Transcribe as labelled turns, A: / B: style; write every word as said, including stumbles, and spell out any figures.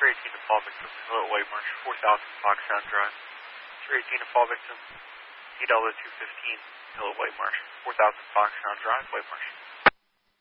A: three eighteen to fall victim, Hill at White Marsh, four thousand Foxhound Drive. three eighteen to fall victim, T two fifteen, Hill at White Marsh, four thousand Foxhound Drive, White Marsh.